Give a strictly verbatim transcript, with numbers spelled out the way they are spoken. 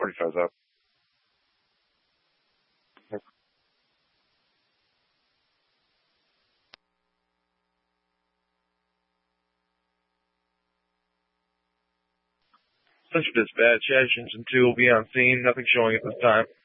forty-five's up. Central Dispatch, Engine two will be on scene. Nothing showing at this time.